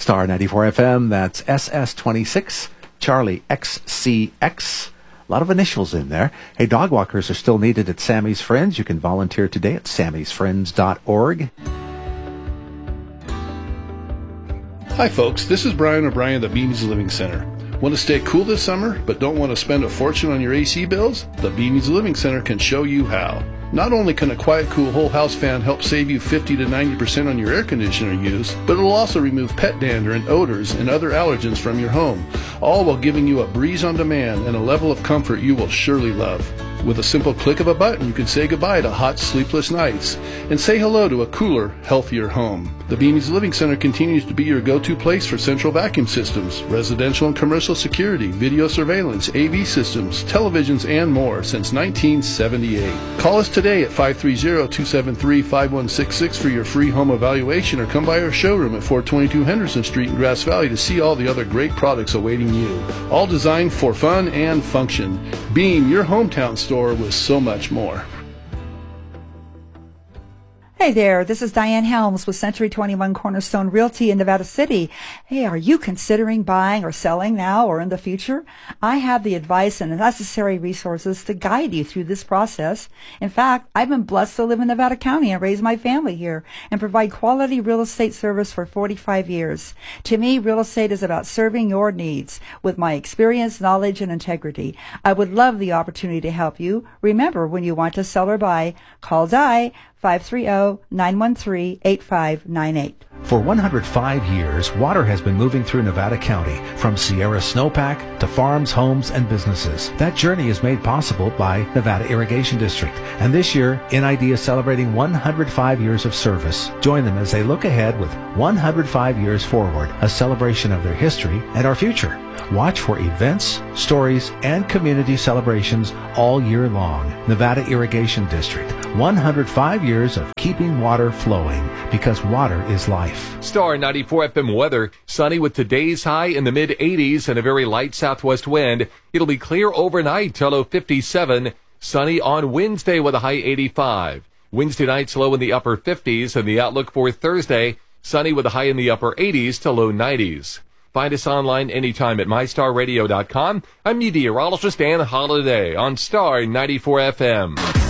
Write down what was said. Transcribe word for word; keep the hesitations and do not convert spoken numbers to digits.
Star ninety-four F M, that's S S twenty-six, Charlie X C X. A lot of initials in there. Hey, dog walkers are still needed at Sammy's Friends. You can volunteer today at sammys friends dot org. Hi folks, this is Brian O'Brien at the Beanie's Living Center. Want to stay cool this summer, but don't want to spend a fortune on your A C bills? The Beanie's Living Center can show you how. Not only can a quiet, cool whole house fan help save you fifty to ninety percent on your air conditioner use, but it'll also remove pet dander and odors and other allergens from your home, all while giving you a breeze on demand and a level of comfort you will surely love. With a simple click of a button, you can say goodbye to hot, sleepless nights and say hello to a cooler, healthier home. The Beanie's Living Center continues to be your go-to place for central vacuum systems, residential and commercial security, video surveillance, A V systems, televisions, and more since nineteen seventy-eight. Call us today at five three zero, two seven three, five one six six for your free home evaluation, or come by our showroom at four twenty-two Henderson Street in Grass Valley to see all the other great products awaiting you. All designed for fun and function. Beam, your hometown store with so much more. Hey there, this is Diane Helms with Century twenty-one Cornerstone Realty in Nevada City. Hey, are you considering buying or selling now or in the future? I have the advice and the necessary resources to guide you through this process. In fact, I've been blessed to live in Nevada County and raise my family here and provide quality real estate service for forty-five years. To me, real estate is about serving your needs with my experience, knowledge, and integrity. I would love the opportunity to help you. Remember, when you want to sell or buy, call Di five three zero, nine one three, eight five nine eight. For one hundred five years, water has been moving through Nevada County, from Sierra Snowpack to farms, homes, and businesses. That journey is made possible by Nevada Irrigation District. And this year, N I D is celebrating one hundred five years of service. Join them as they look ahead with one hundred five years forward, a celebration of their history and our future. Watch for events, stories, and community celebrations all year long. Nevada Irrigation District, one hundred five years of keeping water flowing, because water is life. Star ninety-four F M weather, sunny with today's high in the mid eighties and a very light southwest wind. It'll be clear overnight till low fifty-seven, sunny on Wednesday with a high eighty-five. Wednesday nights low in the upper fifties, and the outlook for Thursday, sunny with a high in the upper eighties to low nineties. Find us online anytime at my star radio dot com. I'm meteorologist Ann Holiday on Star ninety-four F M.